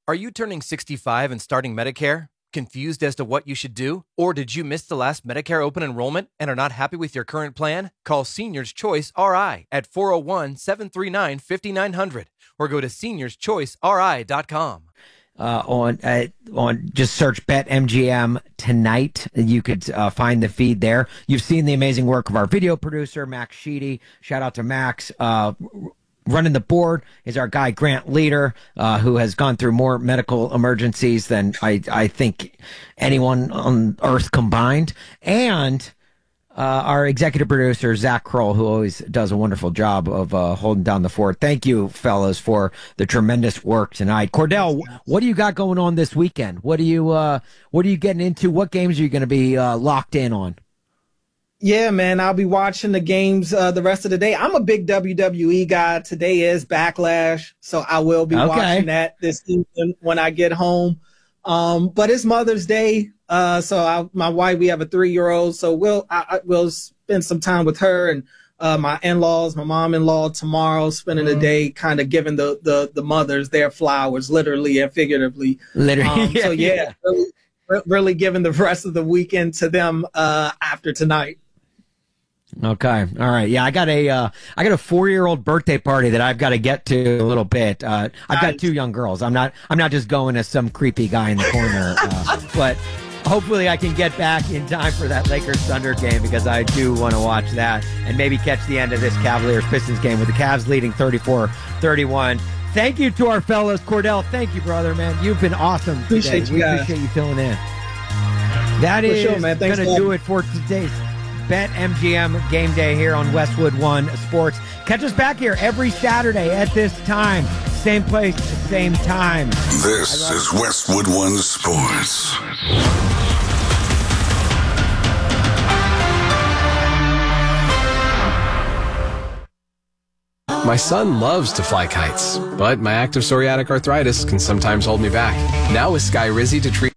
Are you turning 65 and starting Medicare? Confused as to what you should do? Or did you miss the last Medicare open enrollment and are not happy with your current plan? Call Seniors Choice RI at 401-739-5900 or go to seniorschoiceri.com. On just search BetMGM tonight. You could find the feed there. You've seen the amazing work of our video producer, Max Sheedy. Shout out to Max. Running the board is our guy, Grant Leader, who has gone through more medical emergencies than I think anyone on earth combined. And our executive producer, Zach Kroll, who always does a wonderful job of holding down the fort. Thank you, fellas, for the tremendous work tonight. Cordell, what do you got going on this weekend? What are you getting into? What games are you going to be locked in on? Yeah, man, I'll be watching the games the rest of the day. I'm a big WWE guy. Today is Backlash, so I will be watching that this evening when I get home. But it's Mother's Day, so my wife, we have a 3-year-old, so we'll spend some time with her and my in-laws, my mom-in-law tomorrow, spending the day kind of giving the mothers their flowers, literally and figuratively. So yeah. Really giving the rest of the weekend to them after tonight. Okay. All right. Yeah, I got a 4-year-old birthday party that I've got to get to a little bit. I've got 2 young girls. I'm not just going as some creepy guy in the corner. But hopefully I can get back in time for that Lakers Thunder game because I do want to watch that and maybe catch the end of this Cavaliers Pistons game with the Cavs leading 34-31. Thank you to our fellows. Cordell, thank you, brother, man. You've been awesome today. Appreciate you guys. Appreciate you filling in. That is going to do it for today's BetMGM Game Day here on Westwood One Sports. Catch us back here every Saturday at this time. Same place, same time. This is Westwood One Sports. My son loves to fly kites, but my active psoriatic arthritis can sometimes hold me back. Now with Skyrizi to treat